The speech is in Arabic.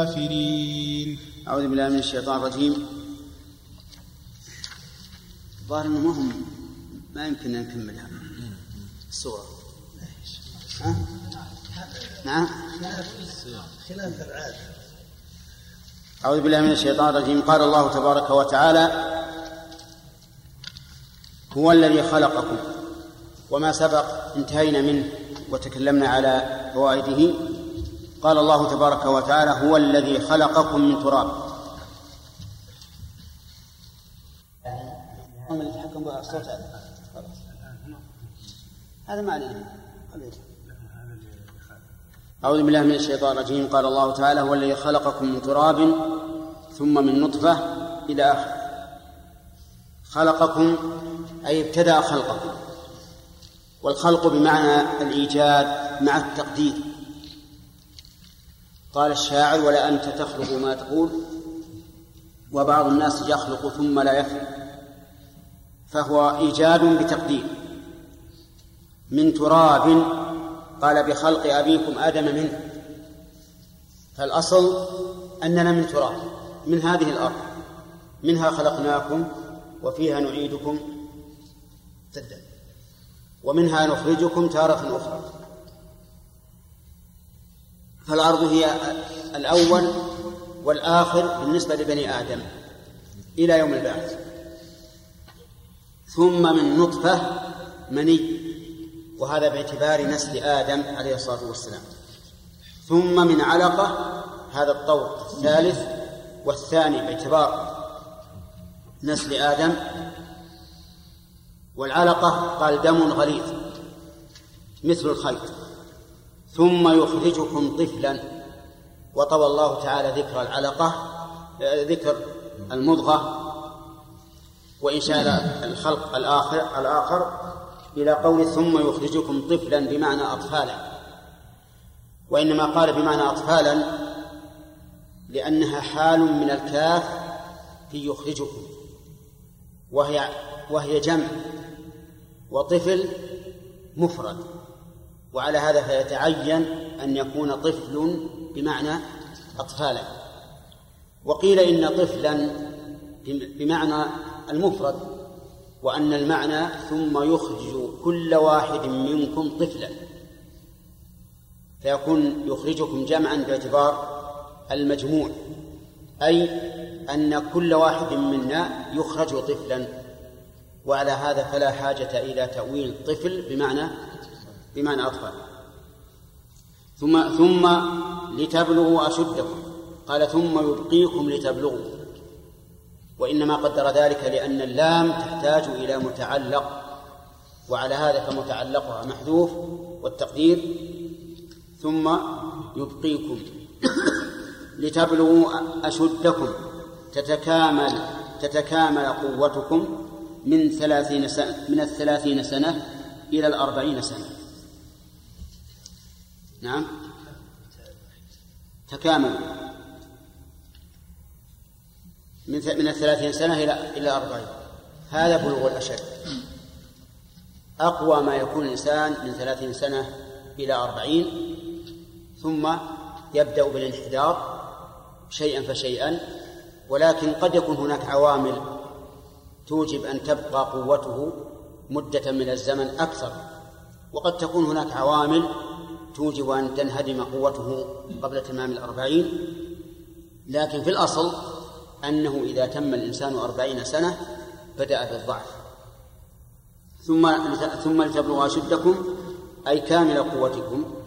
الكافرين. أعوذ بالله من الشيطان الرجيم. ظاهر أنه ما يمكن أن نكملها السورة. نعم خلاف العادة. أعوذ بالله من الشيطان الرجيم. قال الله تبارك وتعالى: هو الذي خلقكم. وما سبق انتهينا منه وتكلمنا على فوائده. قال الله تبارك وتعالى: هو الذي خلقكم من تراب. هذا ما عليه. أعوذ بالله من الشيطان الرجيم. قال الله تعالى: هو الذي خلقكم من تراب ثم من نطفة إلى آخر. خلقكم أي ابتدأ خلقكم، والخلق بمعنى الإيجاد مع التقدير. قال الشاعر: ولا أنت تخلق ما تقول، وبعض الناس يخلق ثم لا يخلق، فهو إيجاد بتقدير. من تراب قال: بخلق أبيكم آدم منه، فالأصل أننا من تراب، من هذه الأرض، منها خلقناكم وفيها نعيدكم ومنها نخرجكم تارة أخرى. فالأرض هي الأول والآخر بالنسبة لبني آدم إلى يوم البعث. ثم من نطفة مني، وهذا باعتبار نسل آدم عليه الصلاة والسلام. ثم من علقة، هذا الطور الثالث والثاني باعتبار نسل آدم. والعلقة قال: دم غليظ مثل الخيط. ثم يخرجكم طفلا. وطوى الله تعالى ذكر العلقة، ذكر المضغة وإنشاء الخلق الآخر إلى قول ثم يخرجكم طفلا بمعنى أطفالا. وإنما قال بمعنى أطفالا لأنها حال من الكاف في يخرجكم، وهي جمع، وطفل مفرد، وعلى هذا فيتعين أن يكون طفل بمعنى أطفالا. وقيل إن طفلا بمعنى المفرد، وأن المعنى ثم يخرج كل واحد منكم طفلا، فيكون يخرجكم جمعا باعتبار المجموع، أي أن كل واحد منا يخرج طفلا. وعلى هذا فلا حاجة إلى تأويل طفل بمعنى أطفال. ثم لتبلغوا أشدكم. قال: ثم يبقيكم لتبلغوا. وإنما قدر ذلك لأن اللام تحتاج إلى متعلق، وعلى هذا فمتعلقها محذوف، والتقدير ثم يبقيكم لتبلغوا أشدكم، تتكامل قوتكم من 30 سنة إلى 40 سنة. نعم، تكامل من 30 سنة إلى 40. هذا بلوغ الأشد. أقوى ما يكون الإنسان من 30 سنة إلى 40، ثم يبدأ بالانحدار شيئا فشيئا. ولكن قد يكون هناك عوامل توجب أن تبقى قوته مدة من الزمن أكثر، وقد تكون هناك عوامل توجب أن تنهدم قوته قبل تمام 40. لكن في الأصل أنه إذا تم الإنسان 40 سنة بدأ بالضعف. ثم لتبلغوا أشدكم أي كامل قوتكم